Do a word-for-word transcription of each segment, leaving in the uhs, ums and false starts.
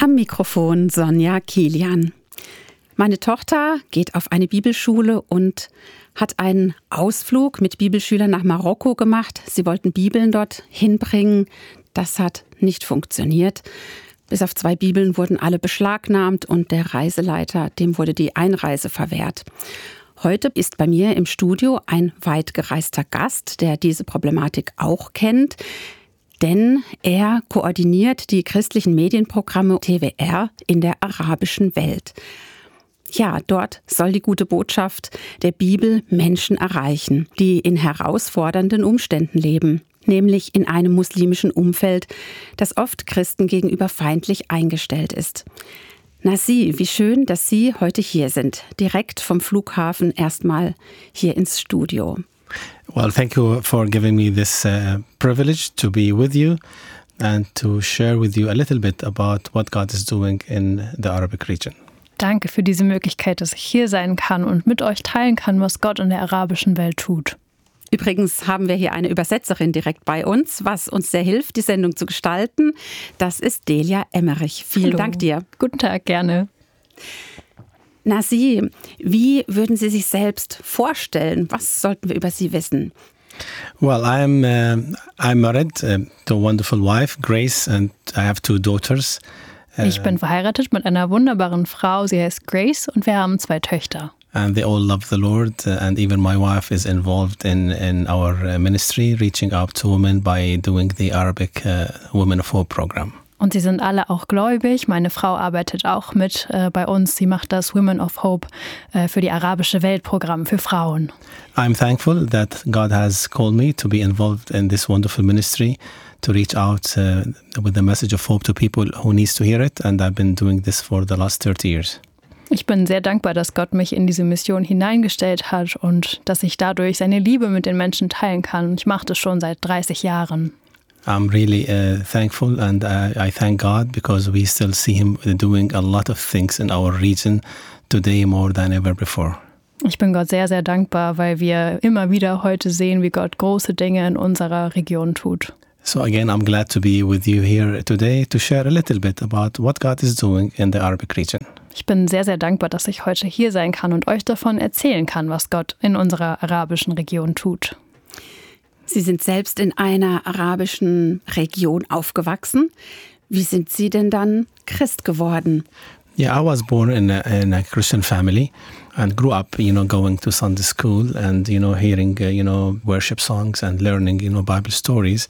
Am Mikrofon Sonja Kilian. Meine Tochter geht auf eine Bibelschule und hat einen Ausflug mit Bibelschülern nach Marokko gemacht. Sie wollten Bibeln dort hinbringen. Das hat nicht funktioniert. Bis auf zwei Bibeln wurden alle beschlagnahmt und der Reiseleiter, dem wurde die Einreise verwehrt. Heute ist bei mir im Studio ein weit gereister Gast, der diese Problematik auch kennt. Denn er koordiniert die christlichen Medienprogramme T W R in der arabischen Welt. Ja, dort soll die gute Botschaft der Bibel Menschen erreichen, die in herausfordernden Umständen leben, nämlich in einem muslimischen Umfeld, das oft Christen gegenüber feindlich eingestellt ist. Nasi, wie schön, dass Sie heute hier sind, direkt vom Flughafen erstmal hier ins Studio. Well, thank you for giving me this uh, privilege to be with you and to share with you a little bit about what God is doing in the Arabic region. Danke für diese Möglichkeit, dass ich hier sein kann und mit euch teilen kann, was Gott in der arabischen Welt tut. Übrigens haben wir hier eine Übersetzerin direkt bei uns, was uns sehr hilft, die Sendung zu gestalten. Das ist Delia Emmerich. Vielen Hallo. Dank dir. Guten Tag, gerne. Nasi, wie würden Sie sich selbst vorstellen? Was sollten wir über Sie wissen? Well, I'm uh, I'm married uh, to a wonderful wife, Grace, and I have two daughters. Uh, Ich bin verheiratet mit einer wunderbaren Frau, sie heißt Grace und wir haben zwei Töchter. And they all love the Lord, uh, and even my wife is involved in, in our uh, ministry, reaching out to women by doing the Arabic uh, Women of Hope program. Und sie sind alle auch gläubig. Meine Frau arbeitet auch mit äh, bei uns. Sie macht das Women of Hope äh, für die arabische Weltprogramm für Frauen. I'm thankful that God has called me to be involved in this wonderful ministry, to reach out uh, with the message of hope to people who needs to hear it, and I've been doing this for the last thirty years. Ich bin sehr dankbar, dass Gott mich in diese Mission hineingestellt hat und dass ich dadurch seine Liebe mit den Menschen teilen kann. Ich mache das schon seit dreißig Jahren. I'm really uh, thankful, and uh, I thank God because we still see Him doing a lot of things in our region today more than ever before. Ich bin Gott sehr, sehr dankbar, weil wir immer wieder heute sehen, wie Gott große Dinge in unserer Region tut. So again, I'm glad to be with you here today to share a little bit about what God is doing in the Arabic region. Ich bin sehr, sehr dankbar, dass ich heute hier sein kann und euch davon erzählen kann, was Gott in unserer arabischen Region tut. Sie sind selbst in einer arabischen Region aufgewachsen. Wie sind Sie denn dann Christ geworden? Yeah, I was born in a, in a Christian family and grew up, you know, going to Sunday school and, you know, hearing, uh, you know, worship songs and learning, you know, Bible stories.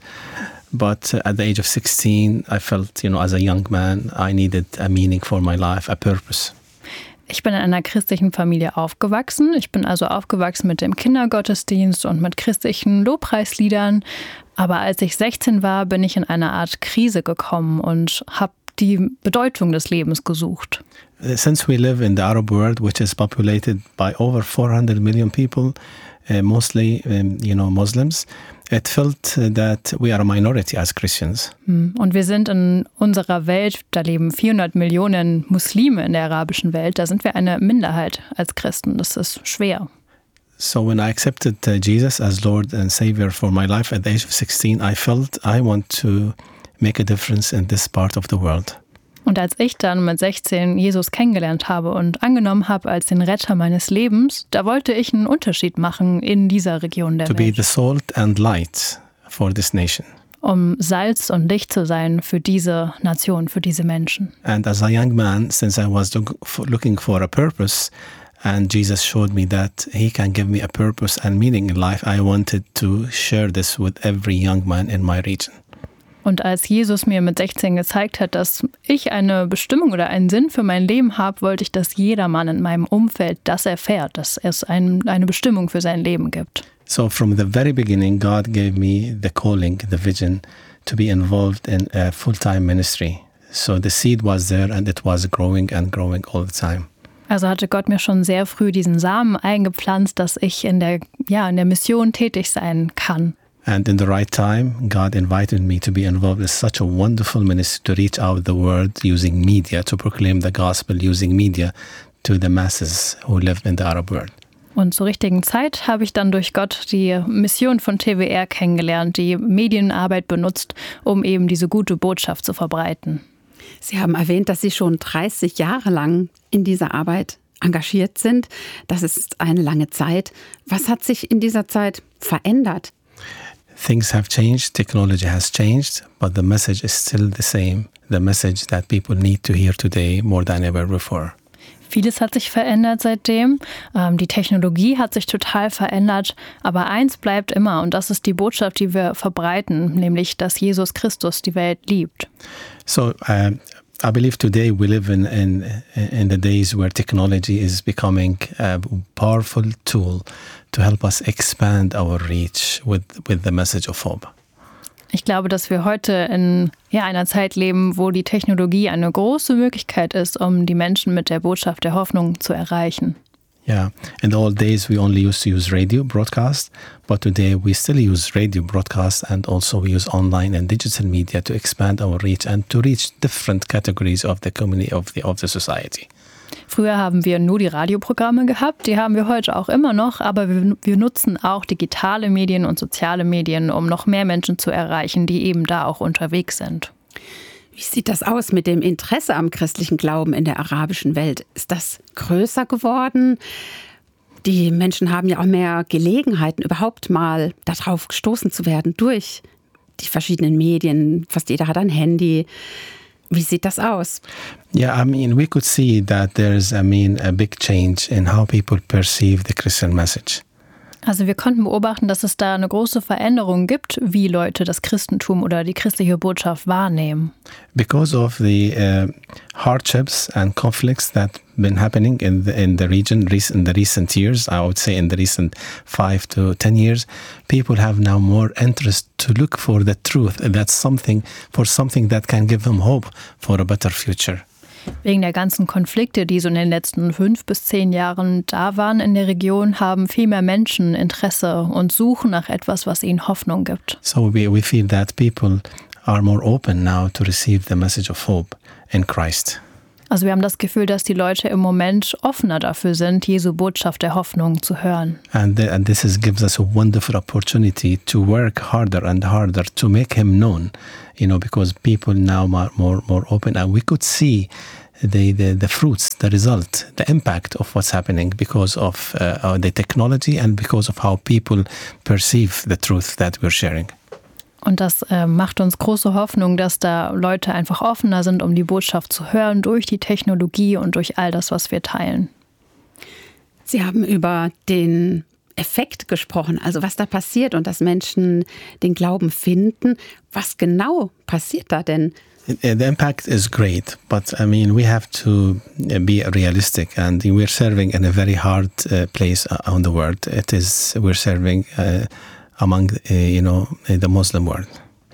But uh, at the age of sixteen, I felt, you know, as a young man, I needed a meaning for my life, a purpose. Ich bin in einer christlichen Familie aufgewachsen. Ich bin also aufgewachsen mit dem Kindergottesdienst und mit christlichen Lobpreisliedern. Aber als ich sechzehn war, bin ich in eine Art Krise gekommen und habe die Bedeutung des Lebens gesucht. Since we live in the Arab world, which is populated by over four hundred million people, uh, mostly, um, you know, Muslims, it felt that we are a minority as Christians. Und wir sind in unserer Welt, da leben vierhundert Millionen Muslime in der arabischen Welt, da sind wir eine Minderheit als Christen. Das ist schwer. So when I accepted uh, Jesus as Lord and Savior for my life at the age of sixteen, I felt I want to make a difference in this part of the world. Und als ich dann mit sechzehn Jesus kennengelernt habe und angenommen habe als den Retter meines Lebens, da wollte ich einen Unterschied machen in dieser Region der To Welt. be the salt and light for this nation. Um Salz und Licht zu sein für diese Nation, für diese Menschen. And as a young man, since I was look for, looking for a purpose, and Jesus showed me that He can give me a purpose and meaning in life, I wanted to share this with every young man in my region. Und als Jesus mir mit sechzehn gezeigt hat, dass ich eine Bestimmung oder einen Sinn für mein Leben habe, wollte ich, dass jeder Mann in meinem Umfeld das erfährt, dass es ein, eine Bestimmung für sein Leben gibt. So from the very beginning, God gave me the calling, the vision to be involved in a full-time ministry. So the seed was there and it was growing and growing all the time. Also hatte Gott mir schon sehr früh diesen Samen eingepflanzt, dass ich in der, ja, in der Mission tätig sein kann. And in the right time, God invited me to be involved in such a wonderful ministry to reach out the world using media, to proclaim the gospel using media to the masses who live in the Arab world. Und zur richtigen Zeit habe ich dann durch Gott die Mission von T W R kennengelernt, die Medienarbeit benutzt, um eben diese gute Botschaft zu verbreiten. Sie haben erwähnt, dass Sie schon dreißig Jahre lang in dieser Arbeit engagiert sind. Das ist eine lange Zeit. Was hat sich in dieser Zeit verändert? Things have changed, technology has changed, but the message is still the same. The message that people need to hear today more than ever before. Vieles hat sich verändert seitdem. Ähm, die Technologie hat sich total verändert. Aber eins bleibt immer und das ist die Botschaft, die wir verbreiten, nämlich, dass Jesus Christus die Welt liebt. So, uh, I believe today we live in, in, in the days where technology is becoming a powerful tool to help us expand our reach with, with the message of hope. Ich glaube, dass wir heute in ja, einer Zeit leben, wo die Technologie eine große Möglichkeit ist, um die Menschen mit der Botschaft der Hoffnung zu erreichen. Yeah, in the old days we only used to use radio broadcast, but today we still use radio broadcast and also we use online and digital media to expand our reach and to reach different categories of the community, of the, of the society. Früher haben wir nur die Radioprogramme gehabt, die haben wir heute auch immer noch, aber wir, wir nutzen auch digitale Medien und soziale Medien, um noch mehr Menschen zu erreichen, die eben da auch unterwegs sind. Wie sieht das aus mit dem Interesse am christlichen Glauben in der arabischen Welt? Ist das größer geworden? Die Menschen haben ja auch mehr Gelegenheiten, überhaupt mal darauf gestoßen zu werden durch die verschiedenen Medien. Fast jeder hat ein Handy. Wie sieht das aus? Yeah, I mean, we could see that there's, I mean, a big change in how people perceive the Christian message. Also wir konnten beobachten, dass es da eine große Veränderung gibt, wie Leute das Christentum oder die christliche Botschaft wahrnehmen. Because of the uh, hardships and conflicts that been happening in the in the region in the recent years, I would say in the recent five to ten years, people have now more interest to look for the truth. That's something for something that can give them hope for a better future. Wegen der ganzen Konflikte, die so in den letzten fünf bis zehn Jahren da waren in der Region, haben viel mehr Menschen Interesse und suchen nach etwas, was ihnen Hoffnung gibt. So we, we feel that people are more open now to receive the message of hope in Christ. Also wir haben das Gefühl, dass die Leute im Moment offener dafür sind, Jesu Botschaft der Hoffnung zu hören. And, the, and this is, gives us a wonderful opportunity to work harder and harder to make him known, you know, because people now are more more open and we could see the, the, the fruits, the result, the impact of what's happening because of uh, the technology and because of how people perceive the truth that we're sharing. Und das äh, macht uns große Hoffnung, dass da Leute einfach offener sind, um die Botschaft zu hören, durch die Technologie und durch all das, was wir teilen. Sie haben über den Effekt gesprochen, also was da passiert und dass Menschen den Glauben finden. Was genau passiert da denn? The impact is great, but I mean, we have to be realistic, and we're serving in a very hard uh, place on the world. It is, we're serving uh, among, uh, you know, the Muslim world.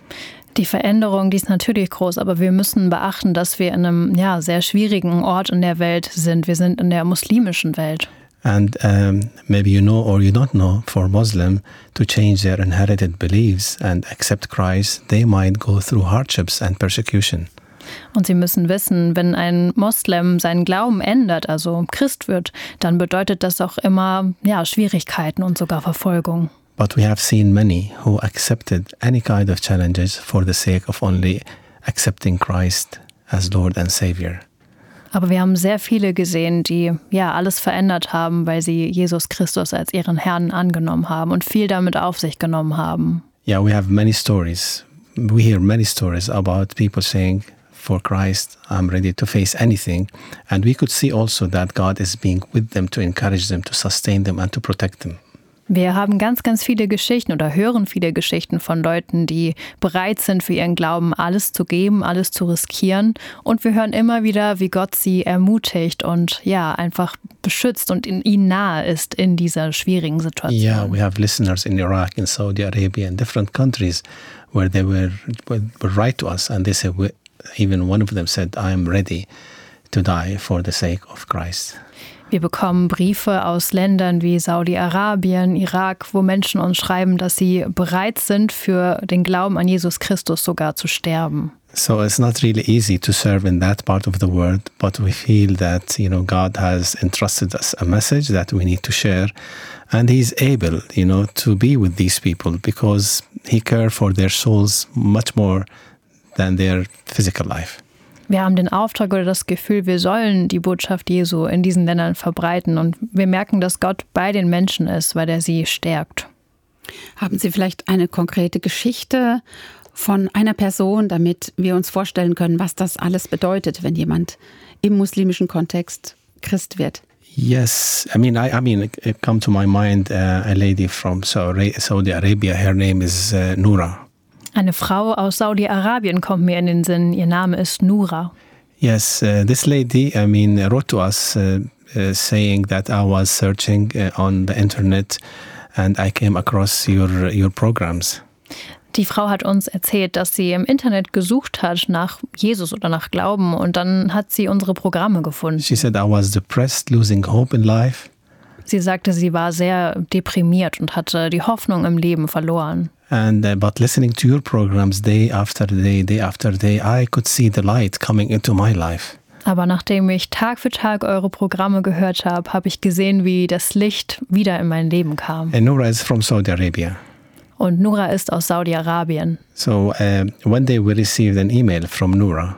Die Veränderung, die ist natürlich groß, aber wir müssen beachten, dass wir in einem ja, sehr schwierigen Ort in der Welt sind. Wir sind in der muslimischen Welt. And um, maybe you know or you don't know, for Muslim to change their inherited beliefs and accept Christ, they might go through hardships and persecution. Und Sie müssen wissen, wenn ein Moslem seinen Glauben ändert, also Christ wird, dann bedeutet das auch immer ja, Schwierigkeiten und sogar Verfolgung. But we have seen many who accepted any kind of challenges for the sake of only accepting Christ as Lord and Savior. Aber wir haben sehr viele gesehen, die ja alles verändert haben, weil sie Jesus Christus als ihren Herrn angenommen haben und viel damit auf sich genommen haben. Yeah, we have many stories. We hear many stories about people saying, for Christ, I'm ready to face anything. And we could see also that God is being with them to encourage them, to sustain them and to protect them. Wir haben ganz, ganz viele Geschichten oder hören viele Geschichten von Leuten, die bereit sind, für ihren Glauben alles zu geben, alles zu riskieren. Und wir hören immer wieder, wie Gott sie ermutigt und ja, einfach beschützt und in ihnen nahe ist in dieser schwierigen Situation. Yeah, we have listeners in Iraq, in Saudi Arabia, in different countries where they were, were write to us and they said, even one of them said, I am ready to die for the sake of Christ. Wir bekommen Briefe aus Ländern wie Saudi-Arabien, Irak, wo Menschen uns schreiben, dass sie bereit sind, für den Glauben an Jesus Christus sogar zu sterben. So it's not really easy to serve in that part of the world, but we feel that, you know, God has entrusted us a message that we need to share, and He's able, you know, to be with these people because He cares for their souls much more than their physical life. Wir haben den Auftrag oder das Gefühl, wir sollen die Botschaft Jesu in diesen Ländern verbreiten. Und wir merken, dass Gott bei den Menschen ist, weil er sie stärkt. Haben Sie vielleicht eine konkrete Geschichte von einer Person, damit wir uns vorstellen können, was das alles bedeutet, wenn jemand im muslimischen Kontext Christ wird? Yes, I mean, I, I mean, it come to my mind uh, a lady from Saudi Arabia. Her name is uh, Noura. Eine Frau aus Saudi-Arabien kommt mir in den Sinn. Ihr Name ist Noura. Yes, uh, this lady, I mean, wrote to us uh, uh, saying that I was searching uh, on the internet and I came across your your programs. Die Frau hat uns erzählt, dass sie im Internet gesucht hat nach Jesus oder nach Glauben und dann hat sie unsere Programme gefunden. She said I was depressed, losing hope in life. Sie sagte, sie war sehr deprimiert und hatte die Hoffnung im Leben verloren. And uh, but listening to your programs day after day, day after day, I could see the light coming into my life. Aber nachdem ich Tag für Tag eure Programme gehört habe, habe ich gesehen, wie das Licht wieder in mein Leben kam. And Noura is from Saudi Arabia. Und Noura ist aus Saudi-Arabien. So uh, one day we received an email from Noura.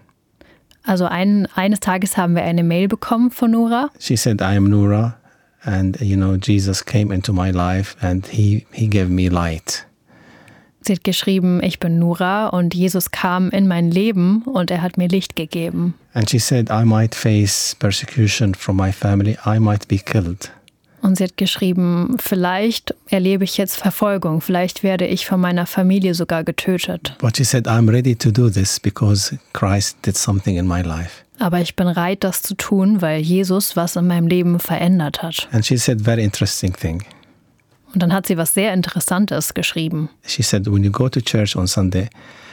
Also ein, eines Tages haben wir eine Mail bekommen von Noura. She said, I am Noura, and you know Jesus came into my life and he he gave me light. Sie hat geschrieben, ich bin Noura und Jesus kam in mein Leben und er hat mir Licht gegeben. And she said, I might face persecution from my family, I might be killed. Und sie hat geschrieben, vielleicht erlebe ich jetzt Verfolgung, vielleicht werde ich von meiner Familie sogar getötet. But she said, I'm ready to do this because Christ did something in my life. Aber ich bin bereit, das zu tun, weil Jesus was in meinem Leben verändert hat. And she said, very interesting thing. Und dann hat sie was sehr Interessantes geschrieben. She said, when you go to church on Sunday,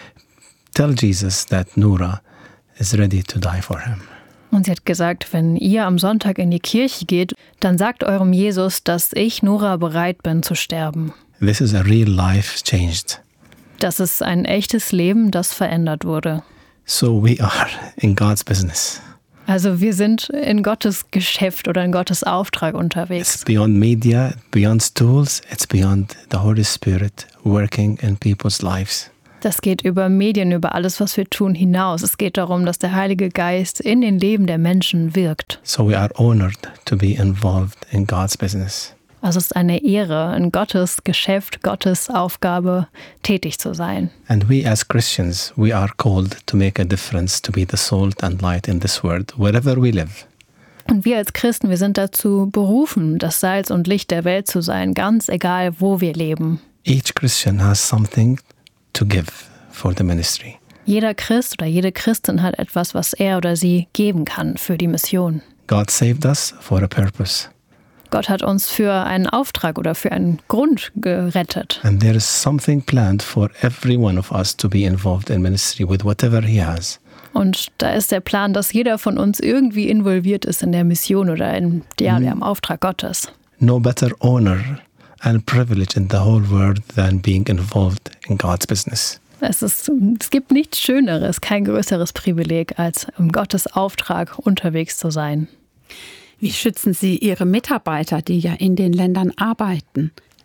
tell Jesus that Noura is ready to die for him. Und sie hat gesagt, wenn ihr am Sonntag in die Kirche geht, dann sagt eurem Jesus, dass ich, Noura, bereit bin zu sterben. This is a real life changed. Das ist ein echtes Leben, das verändert wurde. So we are in God's business. Also wir sind in Gottes Geschäft oder in Gottes Auftrag unterwegs. It's beyond media, beyond tools, it's beyond the Holy Spirit working in people's lives. Das geht über Medien, über alles, was wir tun, hinaus. Es geht darum, dass der Heilige Geist in den Leben der Menschen wirkt. So we are honored to be involved in God's business. Also es ist eine Ehre, in Gottes Geschäft, Gottes Aufgabe tätig zu sein. And we as Christians, we are called to make a difference, to be the salt and light in this world, wherever we live. Und wir als Christen, wir sind dazu berufen, das Salz und Licht der Welt zu sein, ganz egal, wo wir leben. Each Christian has something to give for the ministry. Jeder Christ oder jede Christin hat etwas, was er oder sie geben kann für die Mission. God saved us for a purpose. Gott hat uns für einen Auftrag oder für einen Grund gerettet. And there is something planned for every one of us to be involved in ministry with whatever he has. Und da ist der Plan, dass jeder von uns irgendwie involviert ist in der Mission oder in ja, mm. im Auftrag Gottes. No better honor and privilege in the whole world than being involved in God's business. Es, ist, es gibt nichts Schöneres, kein größeres Privileg, als im Gottes Auftrag unterwegs zu sein. Wie schützen Sie Ihre Mitarbeiter, die ja in den Ländern arbeiten?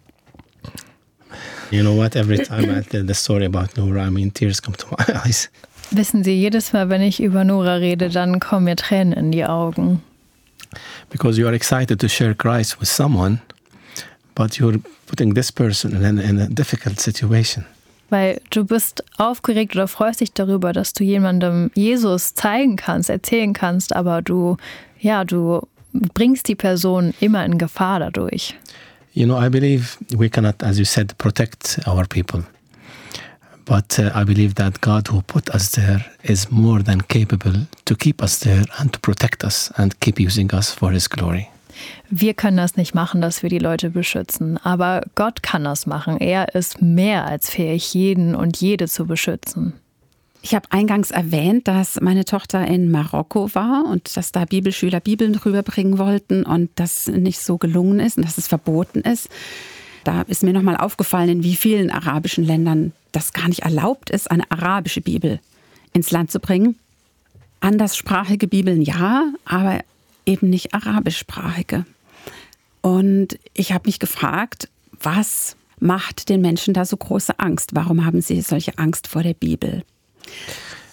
You know what? Every time I tell the story about Noura, I mean, tears come to my eyes. Wissen Sie, jedes Mal, wenn ich über Noura rede, dann kommen mir Tränen in die Augen. Because you are excited to share Christ with someone, but you're putting this person in a, in a difficult situation. Weil du bist aufgeregt oder freust dich darüber, dass du jemandem Jesus zeigen kannst, erzählen kannst, aber du, ja, du bringst die Person immer in Gefahr dadurch. You know, I believe we cannot, as you said, protect our people. But uh, I believe that God who put us there is more than capable to keep us there and to protect us and keep using us for His glory. Wir können das nicht machen, dass wir die Leute beschützen, aber Gott kann das machen. Er ist mehr als fähig, jeden und jede zu beschützen. Ich habe eingangs erwähnt, dass meine Tochter in Marokko war und dass da Bibelschüler Bibeln rüberbringen wollten und das nicht so gelungen ist und dass es verboten ist. Da ist mir nochmal aufgefallen, in wie vielen arabischen Ländern das gar nicht erlaubt ist, eine arabische Bibel ins Land zu bringen. Anderssprachige Bibeln ja, aber eben nicht arabischsprachige. Und ich habe mich gefragt, was macht den Menschen da so große Angst? Warum haben sie solche Angst vor der Bibel?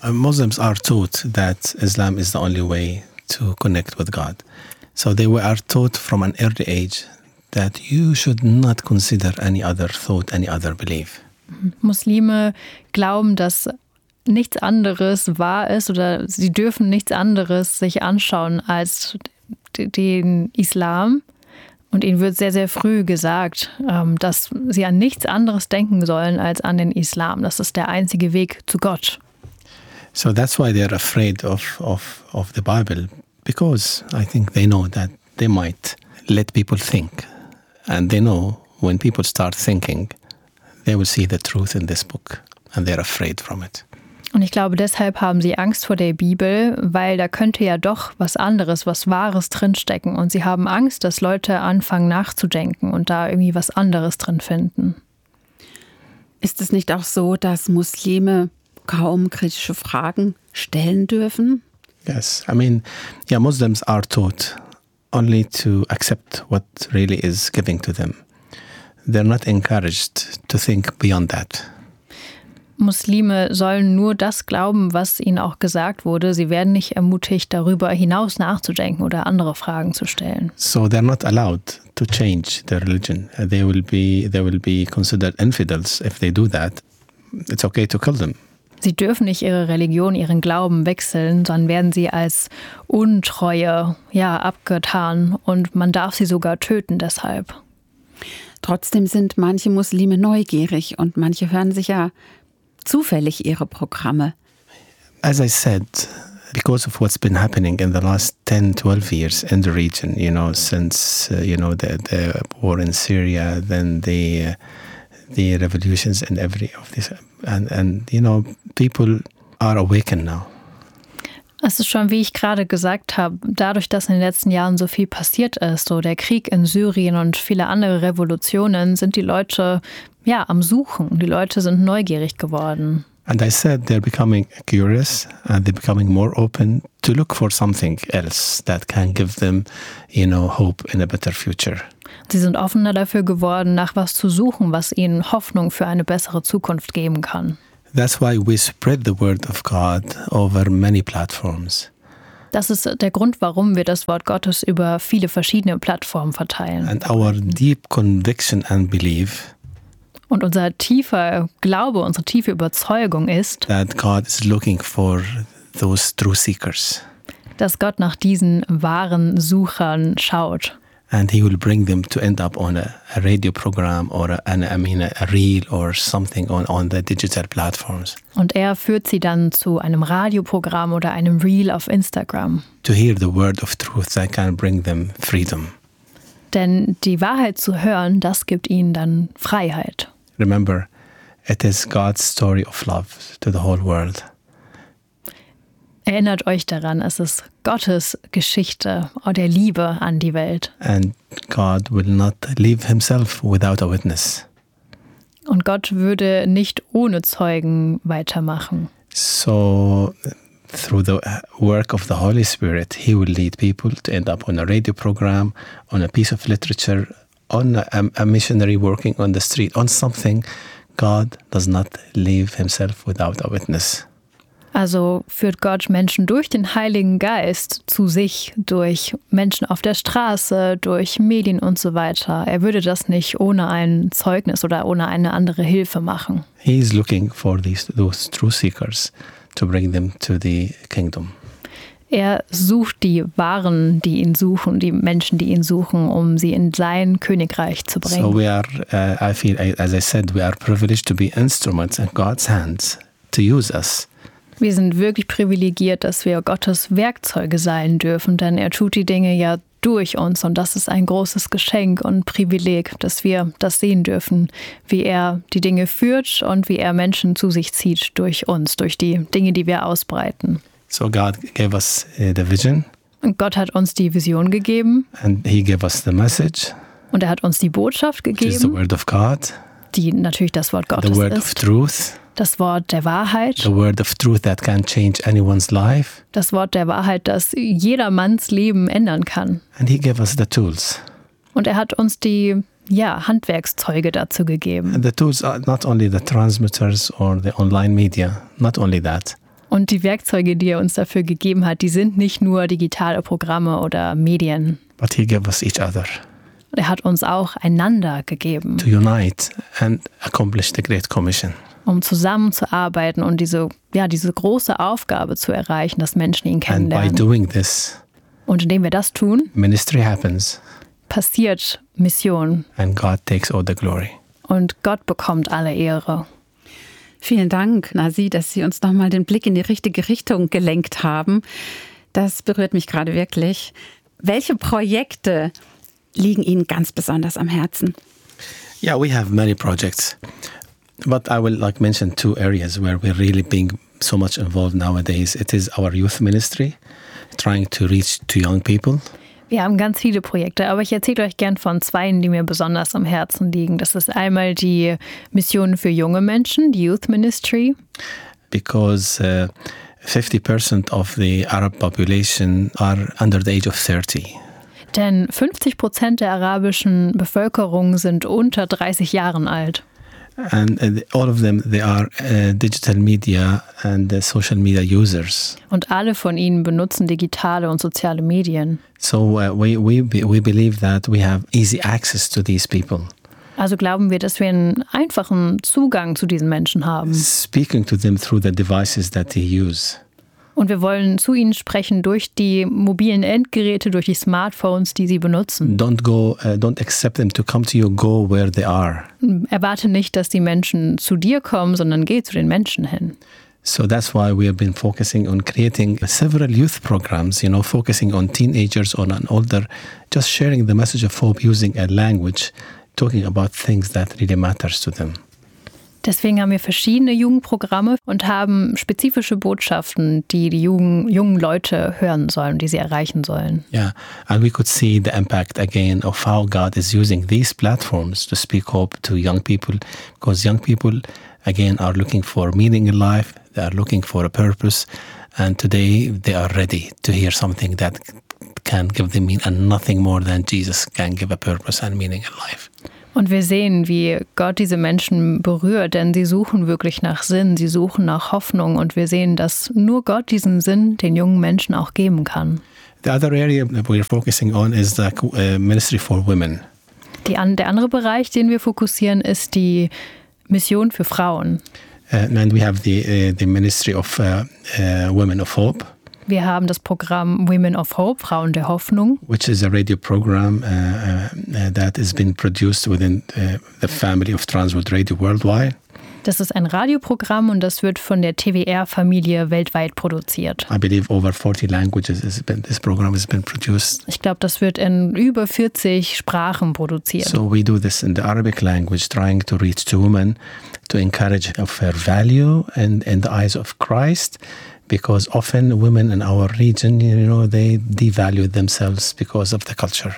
Uh, Muslims are taught that Islam is the only way to connect with God. So they were taught from an early age that you should not consider any other thought, any other belief. Muslime glauben, dass nichts anderes wahr ist oder sie dürfen nichts anderes sich anschauen als den Islam. Und ihnen wird sehr, sehr früh gesagt, dass sie an nichts anderes denken sollen als an den Islam. Das ist der einzige Weg zu Gott. So that's why they're afraid of, of, of the Bible, because I think they know that they might let people think. And they know when people start thinking, they will see the truth in this book. And they're afraid from it. Und ich glaube, deshalb haben sie Angst vor der Bibel, weil da könnte ja doch was anderes, was Wahres drinstecken. Und sie haben Angst, dass Leute anfangen nachzudenken und da irgendwie was anderes drin finden. Ist es nicht auch so, dass Muslime kaum kritische Fragen stellen dürfen? Yes, I mean, yeah, Muslims are taught only to accept what really is given to them. They're not encouraged to think beyond that. Muslime sollen nur das glauben, was ihnen auch gesagt wurde. Sie werden nicht ermutigt, darüber hinaus nachzudenken oder andere Fragen zu stellen. So they're not allowed to change their religion. They will be, they will be considered infidels if they do that. It's okay to kill them. Sie dürfen nicht ihre Religion, ihren Glauben wechseln, sondern werden sie als Untreue, ja, abgetan und man darf sie sogar töten deshalb. Trotzdem sind manche Muslime neugierig und manche hören sich ja zufällig ihre Programme. As I said, because of what's been happening in the last ten, twelve years in the region, you know, since, uh, you know, the, the war in Syria, then the, uh, the revolutions in every of this, and, and, you know, people are awakened now. Es ist schon, wie ich gerade gesagt habe, dadurch, dass in den letzten Jahren so viel passiert ist, so der Krieg in Syrien und viele andere Revolutionen, sind die Leute ja am Suchen. Die Leute sind neugierig geworden. And I said they're becoming curious and they're becoming more open to look for something else that can give them, you know, hope in a better future. Sie sind offener dafür geworden, nach was zu suchen, was ihnen Hoffnung für eine bessere Zukunft geben kann. That's why we spread the word of God over many platforms. Das ist der Grund, warum wir das Wort Gottes über viele verschiedene Plattformen verteilen. And our deep conviction and belief Und unser tiefer Glaube, unsere tiefe Überzeugung ist, that God is looking for those true seekers. Dass Gott nach diesen wahren Suchern schaut. And he will bring them to end up on a, a radio program or a, an, I mean a, a reel or something on, on the digital platforms. Und er führt sie dann zu einem Radioprogramm oder einem Reel auf Instagram. To hear the word of truth that can bring them freedom. Denn die Wahrheit zu hören, das gibt ihnen dann Freiheit. Remember, it is God's story of love to the whole world. Erinnert euch daran, es ist Gottes Geschichte der Liebe an die Welt. And God will not leave himself without a witness. Und Gott würde nicht ohne Zeugen weitermachen. So through the work of the Holy Spirit, he will lead people to end up on a radio program, on a piece of literature, on a, a missionary working on the street, on something. God does not leave himself without a witness. Also führt Gott Menschen durch den Heiligen Geist zu sich, durch Menschen auf der Straße, durch Medien und so weiter. Er würde das nicht ohne ein Zeugnis oder ohne eine andere Hilfe machen. He is looking for these, those true seekers to bring them to the kingdom. Er sucht die Wahren, die ihn suchen, die Menschen, die ihn suchen, um sie in sein Königreich zu bringen. So we are, uh, I feel, as I said, we are privileged to be instruments in God's hands to use us. Wir sind wirklich privilegiert, dass wir Gottes Werkzeuge sein dürfen, denn er tut die Dinge ja durch uns und das ist ein großes Geschenk und Privileg, dass wir das sehen dürfen, wie er die Dinge führt und wie er Menschen zu sich zieht durch uns, durch die Dinge, die wir ausbreiten. So God gave us uh, the vision. Und Gott hat uns die Vision gegeben. And he gave us the message. Und er hat uns die Botschaft gegeben. Which is the word of God. Die natürlich das Wort Gottes the word ist. Of truth. Das Wort der Wahrheit. The word of truth that can change anyone's life. Das Wort der Wahrheit, das jedermanns Leben ändern kann. And he gave us the tools. Und er hat uns die ja, Handwerkszeuge dazu gegeben. And the tools are not only the transmitters or the online media, not only that. Und die Werkzeuge, die er uns dafür gegeben hat, die sind nicht nur digitale Programme oder Medien. But he gave us each other. Er hat uns auch einander gegeben. To unite and accomplish the Great Commission. Um zusammenzuarbeiten und diese, ja, diese große Aufgabe zu erreichen, dass Menschen ihn kennenlernen. And by doing this, und indem wir das tun, ministry happens. Passiert Mission. And God takes all the glory. Und Gott bekommt alle Ehre. Vielen Dank, Nasi, dass Sie uns nochmal den Blick in die richtige Richtung gelenkt haben. Das berührt mich gerade wirklich. Welche Projekte liegen Ihnen ganz besonders am Herzen? Yeah, we have many projects. But I will like mention two areas where we're really being so much involved nowadays. It is our youth ministry, trying to reach to young people. Wir haben ganz viele Projekte, aber ich erzähle euch gern von zwei, die mir besonders am Herzen liegen. Das ist einmal die Mission für junge Menschen, die Youth Ministry. Because uh, fifty percent of the Arab population are under the age of thirty. Denn fünfzig Prozent der arabischen Bevölkerung sind unter dreißig Jahren alt. And uh, all of them, they are uh, digital media and uh, social media users. Und alle von ihnen benutzen digitale und soziale Medien. So uh, we, we, we believe that we have easy access to these people. Also glauben wir, dass wir einen einfachen Zugang zu diesen Menschen haben. Speaking to them through the devices that they use. Und wir wollen zu ihnen sprechen durch die mobilen Endgeräte, durch die Smartphones, die sie benutzen. Don't go, uh, don't accept them to come to you. Go where they are. Erwarte nicht, dass die Menschen zu dir kommen, sondern geh zu den Menschen hin. So that's why we have been focusing on creating several youth programs, you know, focusing on teenagers or on older, just sharing the message of hope using a language, talking about things that really matters to them. Deswegen haben wir verschiedene Jugendprogramme und haben spezifische Botschaften, die die jungen, jungen Leute hören sollen, die sie erreichen sollen. Yeah, and we could see the impact again of how God is using these platforms to speak hope to young people, because young people, again, are looking for meaning in life, they are looking for a purpose, and today they are ready to hear something that can give them meaning, and nothing more than Jesus can give a purpose and meaning in life. Und wir sehen, wie Gott diese Menschen berührt, denn sie suchen wirklich nach Sinn, sie suchen nach Hoffnung und wir sehen, dass nur Gott diesen Sinn den jungen Menschen auch geben kann. The other area that we're focusing on is the uh, ministry for women. Die, der andere Bereich, den wir fokussieren, ist die Mission für Frauen. Uh, and we have the, uh, the ministry of uh, uh, Women of Hope. Wir haben das Programm Women of Hope, Frauen der Hoffnung. Which is a radio program uh, uh, that has been produced within uh, the family of Transworld Radio worldwide. Das ist ein Radioprogramm und das wird von der T W R-Familie weltweit produziert. I believe over forty languages has been, this program has been produced. Ich glaube, das wird in über vierzig Sprachen produziert. So we do this in the Arabic language, trying to reach to women, to encourage of her value and in the eyes of Christ. Because often women in our region, you know, they devalue themselves because of the culture.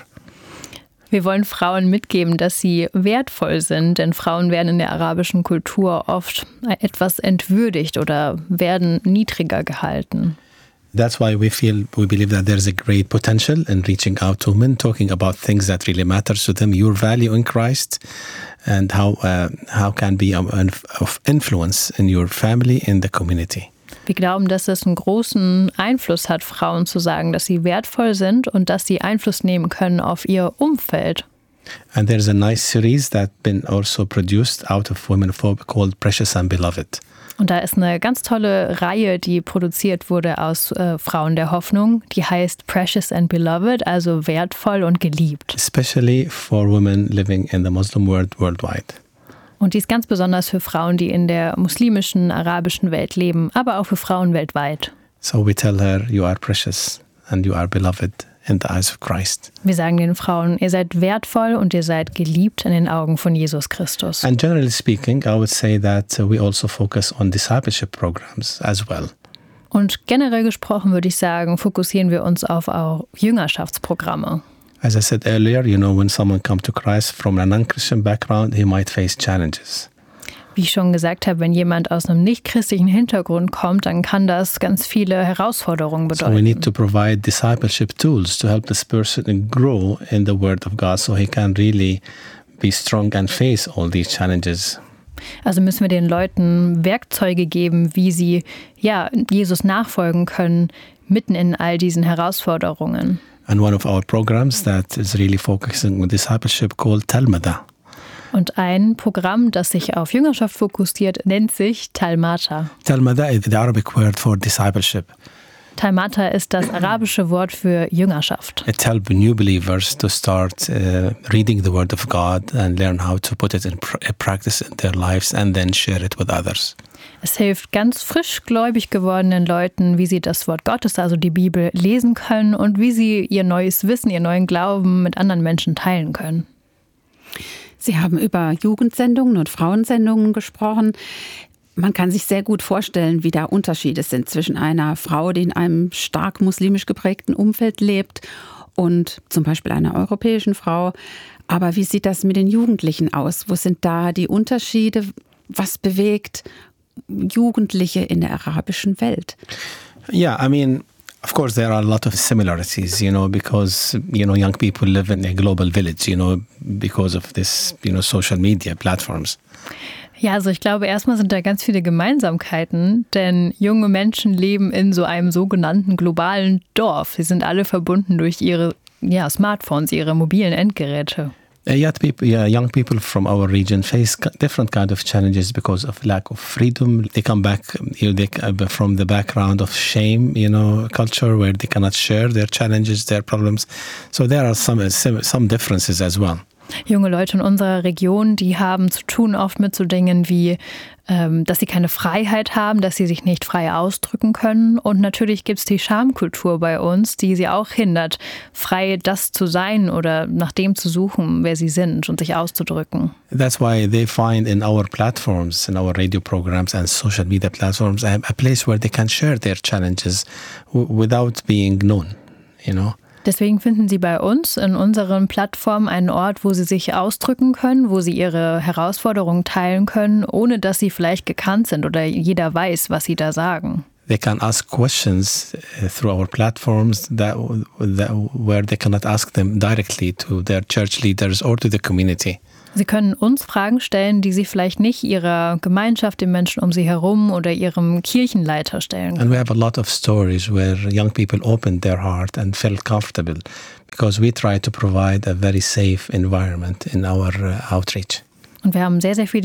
Wir wollen Frauen mitgeben, dass sie wertvoll sind, denn Frauen werden in der arabischen Kultur oft etwas entwürdigt oder werden niedriger gehalten. That's why we feel, we believe that there's a great potential in reaching out to women, talking about things that really matters to them, your value in Christ, and how uh, how can be of influence in your family, in the community. Wir glauben, dass es einen großen Einfluss hat, Frauen zu sagen, dass sie wertvoll sind und dass sie Einfluss nehmen können auf ihr Umfeld. And there's a nice series that's been also produced out of Women of Hope called Precious and Beloved. Und da ist eine ganz tolle Reihe, die produziert wurde aus äh, Frauen der Hoffnung, die heißt Precious and Beloved, also wertvoll und geliebt. Especially for women living in the Muslim world worldwide. Und die ist ganz besonders für Frauen, die in der muslimischen, arabischen Welt leben, aber auch für Frauen weltweit. So we tell her, you are precious and you are beloved in the eyes of Christ. Wir sagen den Frauen, ihr seid wertvoll und ihr seid geliebt in den Augen von Jesus Christus. And generally speaking, I would say that we also focus on discipleship programs as well. Und generell gesprochen würde ich sagen, fokussieren wir uns auf auch Jüngerschaftsprogramme. As I said earlier, you know, when someone comes to Christ from a non-Christian background, he might face challenges. Wie ich schon gesagt habe, wenn jemand aus einem nicht-christlichen Hintergrund kommt, dann kann das ganz viele Herausforderungen bedeuten. So we need to provide discipleship tools to help this person grow in the Word of God so he can really be strong and face all these challenges. Also müssen wir den Leuten Werkzeuge geben, wie sie ja, Jesus nachfolgen können, mitten in all diesen Herausforderungen. And one of our programs that is really focusing on discipleship called Talmada. Und ein Programm, das sich auf Jüngerschaft fokussiert, nennt sich Talmata. Talmada is the Arabic word for discipleship. Talmata ist das arabische Wort für Jüngerschaft. It helps new believers to start uh, reading the Word of God and learn how to put it in pr- practice in their lives and then share it with others. Es hilft ganz frisch gläubig gewordenen Leuten, wie sie das Wort Gottes, also die Bibel, lesen können und wie sie ihr neues Wissen, ihren neuen Glauben mit anderen Menschen teilen können. Sie haben über Jugendsendungen und Frauensendungen gesprochen. Man kann sich sehr gut vorstellen, wie da Unterschiede sind zwischen einer Frau, die in einem stark muslimisch geprägten Umfeld lebt, und zum Beispiel einer europäischen Frau. Aber wie sieht das mit den Jugendlichen aus? Wo sind da die Unterschiede? Was bewegt Jugendliche in der arabischen Welt? Yeah, I mean, of course, there are a lot of similarities, you know, because, you know, young people live in a global village, you know, because of this, you know, social media platforms. Ja, also ich glaube, erstmal sind da ganz viele Gemeinsamkeiten, denn junge Menschen leben in so einem sogenannten globalen Dorf. Sie sind alle verbunden durch ihre ja, Smartphones, ihre mobilen Endgeräte. Uh, yet people, yeah, young people from our region face different kind of challenges because of lack of freedom. They come back you know, they, uh, from the background of shame, you know, culture where they cannot share their challenges, their problems. So there are some some differences as well. Junge Leute in unserer Region, die haben zu tun oft mit so Dingen wie, ähm, dass sie keine Freiheit haben, dass sie sich nicht frei ausdrücken können. Und natürlich gibt es die Schamkultur bei uns, die sie auch hindert, frei das zu sein oder nach dem zu suchen, wer sie sind und sich auszudrücken. That's why they find in our platforms, in our radio programs and social media platforms, a, a place where they can share their challenges w- without being known, you know. Deswegen finden Sie bei uns in unseren Plattformen einen Ort, wo Sie sich ausdrücken können, wo Sie Ihre Herausforderungen teilen können, ohne dass Sie vielleicht gekannt sind oder jeder weiß, was Sie da sagen. They can ask questions uh, through our platforms that, that where they cannot ask them directly to their church leaders or to the community. Sie können uns Fragen stellen, die Sie vielleicht nicht Ihrer Gemeinschaft, den Menschen um Sie herum oder Ihrem Kirchenleiter stellen. And we have a lot of stories where young people opened their heart and felt comfortable because we try to provide a very safe environment in our uh, outreach. Und wir haben sehr, sehr viele